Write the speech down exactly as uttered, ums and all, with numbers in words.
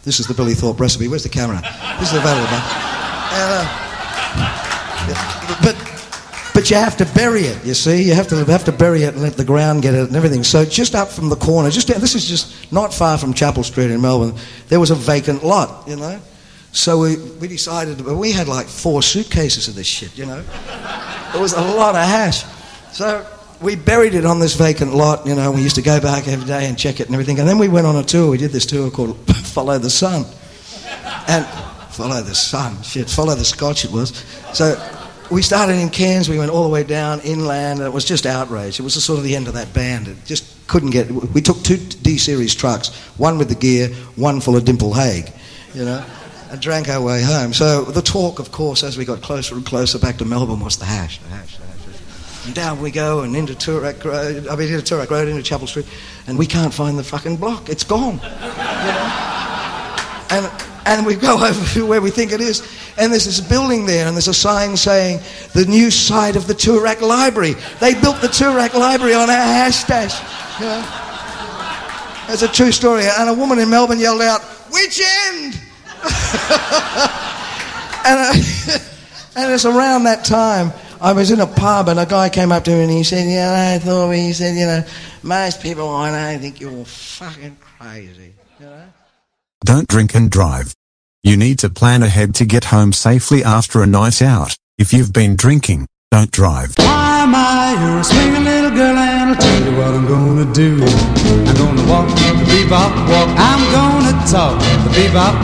This is the Billy Thorpe recipe. Where's the camera? This is available. Uh, but but you have to bury it, you see. You have to have to bury it and let the ground get it and everything. So just up from the corner, just down, this is just not far from Chapel Street in Melbourne, there was a vacant lot, you know. So we, we decided, we had like four suitcases of this shit, you know. It was a lot of hash. So we buried it on this vacant lot, you know. We used to go back every day and check it and everything. And then we went on a tour. We did this tour called Follow the Sun. And Follow the Sun, shit, Follow the Scotch it was. So we started in Cairns, we went all the way down inland, and it was just outrage. It was the sort of the end of that band. It just couldn't get... We took two D-series trucks, one with the gear, one full of Dimple Hague, you know, and drank our way home. So the talk, of course, as we got closer and closer back to Melbourne was the hash, the hash, the hash. And down we go, and into Toorak Road, I mean, into Toorak Road, into Chapel Street, and we can't find the fucking block. It's gone, you know? And... And we go over to where we think it is, and there's this building there, and there's a sign saying, the new site of the Toorak Library. They built the Toorak Library on our hash stash. You know? It's a true story. And a woman in Melbourne yelled out, which end? and, uh, and it's around that time, I was in a pub, and a guy came up to me, and he said, yeah, I thought, he said, you know, most people I know think you're fucking crazy, you know? Don't drink and drive. You need to plan ahead to get home safely after a night out. If you've been drinking, don't drive. Why, my, you're a swinging little girl, and I'll tell you what I'm gonna do. I'm gonna walk the bebop walk. I'm gonna talk the bebop